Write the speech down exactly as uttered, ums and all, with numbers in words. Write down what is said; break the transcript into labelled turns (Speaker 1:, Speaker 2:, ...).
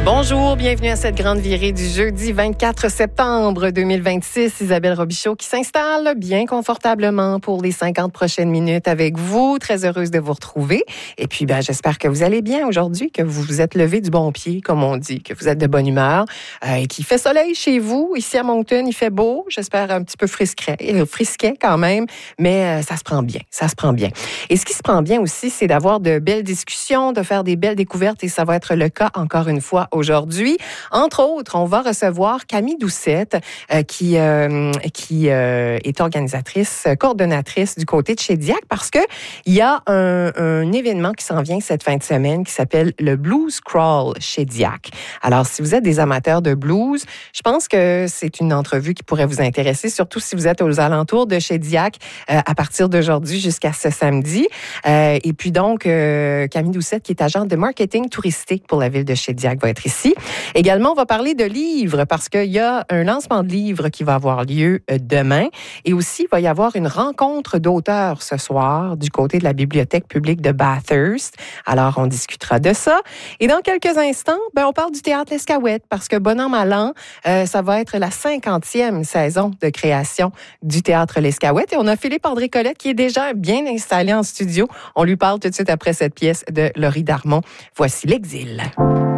Speaker 1: Bonjour, bienvenue à cette grande virée du jeudi vingt-quatre septembre deux mille vingt-six. Isabelle Robichaud qui s'installe bien confortablement pour les cinquante prochaines minutes avec vous. Très heureuse de vous retrouver. Et puis, ben, j'espère que vous allez bien aujourd'hui, que vous vous êtes levé du bon pied, comme on dit, que vous êtes de bonne humeur euh, et qu'il fait soleil chez vous. Ici à Moncton, il fait beau. J'espère un petit peu frisquet, frisquet quand même, mais euh, ça se prend bien. Ça se prend bien. Et ce qui se prend bien aussi, c'est d'avoir de belles discussions, de faire des belles découvertes et ça va être le cas encore une fois aujourd'hui. Entre autres, on va recevoir Camille Doucette, euh, qui, euh, qui euh, est organisatrice, coordonnatrice du côté de chez Diac, parce que il y a un, un événement qui s'en vient cette fin de semaine qui s'appelle le Blues Crawl chez Diac. Alors, si vous êtes des amateurs de blues, je pense que c'est une entrevue qui pourrait vous intéresser, surtout si vous êtes aux alentours de chez Diac euh, à partir d'aujourd'hui jusqu'à ce samedi. Euh, et puis donc, euh, Camille Doucette, qui est agente de marketing touristique pour la ville de Chédiac, va être ici. Également, on va parler de livres parce qu'il y a un lancement de livres qui va avoir lieu demain. Et aussi, il va y avoir une rencontre d'auteurs ce soir du côté de la bibliothèque publique de Bathurst. Alors, on discutera de ça. Et dans quelques instants, ben, on parle du théâtre L'Escaouette parce que bon an, mal an, euh, ça va être la cinquantième saison de création du théâtre L'Escaouette. Et on a Philippe-André Colette qui est déjà bien installé en studio. On lui parle tout de suite après cette pièce de Laurie Darmon. Voici L'Exil.